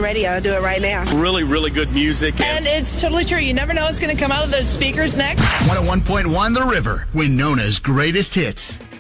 radio. I'll do it right now. Really, really good music. And it's totally true. You never know what's going to come out of those speakers next. 101.1 The River, Winona's greatest hits.